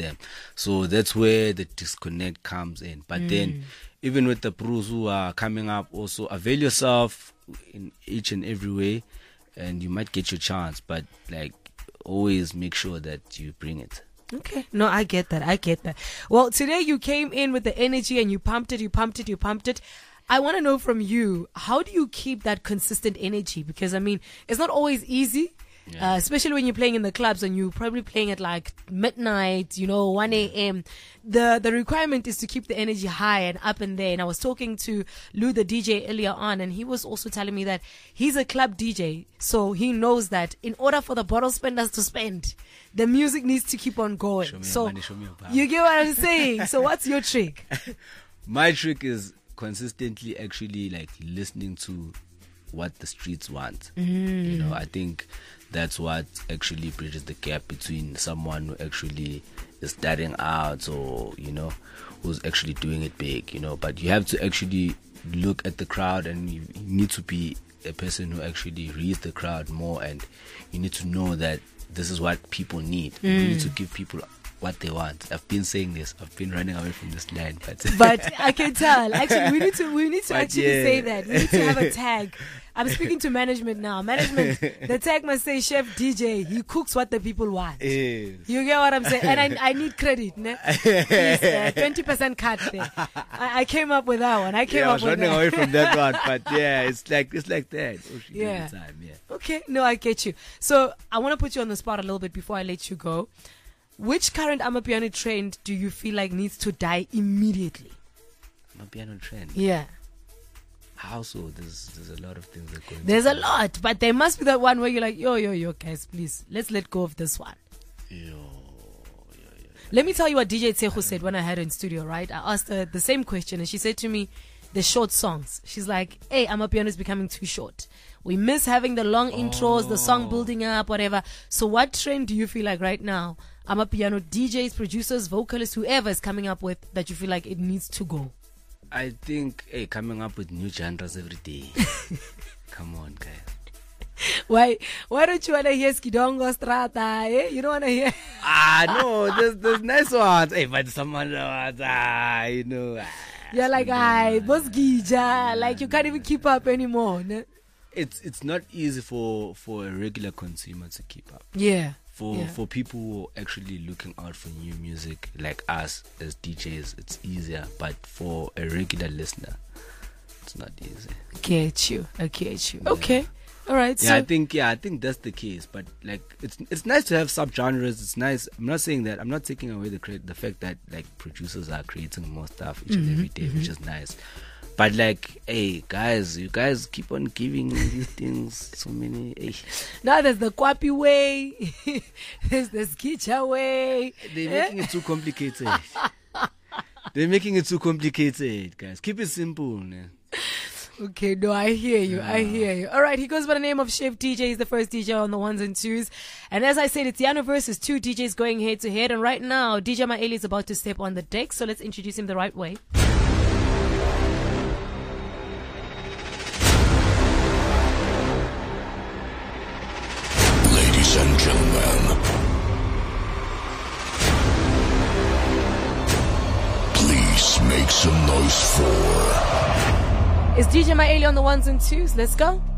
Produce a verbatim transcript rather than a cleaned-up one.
them. So that's where the disconnect comes in. But mm. then, even with the pros who are coming up, also avail yourself in each and every way, and you might get your chance. But like, always make sure that you bring it. Okay. No, I get that. I get that. Well, today you came in with the energy and you pumped it, you pumped it, you pumped it. I want to know from you, how do you keep that consistent energy? Because, I mean, it's not always easy, yeah. uh, especially when you're playing in the clubs and you're probably playing at like midnight, you know, one a.m. The the requirement is to keep the energy high and up in there. And I was talking to Lou, the D J, earlier on, and he was also telling me that he's a club D J. So he knows that in order for the bottle spenders to spend, the music needs to keep on going. Show me so money, show me you get what I'm saying? So what's your trick? My trick is consistently actually like listening to what the streets want. Mm. You know, I think that's what actually bridges the gap between someone who actually is starting out or, you know, who's actually doing it big, you know. But you have to actually look at the crowd, and you, you need to be a person who actually reads the crowd more, and you need to know that this is what people need. Mm. You need to give people what they want. I've been saying this. I've been running away from this line, but but I can tell. Actually, we need to we need to But actually yeah. say that. We need to have a tag. I'm speaking to management now. Management, the tag must say Chef D J. He cooks what the people want. Yes. You get what I'm saying? And I, I need credit. Ne? Please, uh, twenty percent cut there. I, I came up with that one. I came yeah, I up was with running that. away from that one, but yeah, it's like it's like that. Oh, she gave Yeah. me time, yeah. Okay, no, I get you. So I want to put you on the spot a little bit before I let you go. Which current Amapiano trend do you feel like needs to die immediately? Amapiano trend. Yeah. How so? There's there's a lot of things that go into There's a that. lot, but there must be that one where you're like, yo, yo, yo, guys, please, let's let go of this one. Yo, yo, yo. Let me tell you what D J Tsehu said when I had her in studio, right? I asked her the same question, and she said to me, the short songs. She's like, hey, Amapiano is becoming too short. We miss having the long intros, the song building up, whatever. So what trend do you feel like right now, Amapiano D Js, producers, vocalists, whoever is coming up with, that you feel like it needs to go? I think, hey, coming up with new genres every day. Come on, guys. Why Why don't you want to hear Skidongo Strata? Eh? You don't want to hear? Ah, no, there's, there's nice ones. Hey, but someone ones, ah, you know. Ah, You're like, hi, boss Gija. Like, you can't even keep up anymore. Ne? It's it's not easy for, for a regular consumer to keep up. Yeah. For yeah. for people who are actually looking out for new music, like us as D Js, it's easier. But for a regular listener, it's not easy. Get you. I get you. Yeah. Okay. All right. Yeah, so I think yeah, I think that's the case. But like, it's it's nice to have subgenres. It's nice. I'm not saying that. I'm not taking away the credit, the fact that like producers are creating more stuff each Mm-hmm, and every day, mm-hmm. which is nice. But like, hey guys, you guys keep on giving these things so many. Hey. now there's the Kwapi way. There's the Skicha way. They're making it too complicated. They're making it too complicated, guys. Keep it simple, man. Okay, no, I hear you. I hear you. All right, he goes by the name of Chef D J. He's the first D J on the ones and twos. And as I said, it's Yano versus two D Js going head to head. And right now, D J Maeli is about to step on the deck. So let's introduce him the right way. Ladies and gentlemen, please make some noise for... It's D J Maeli on the ones and twos. Let's go.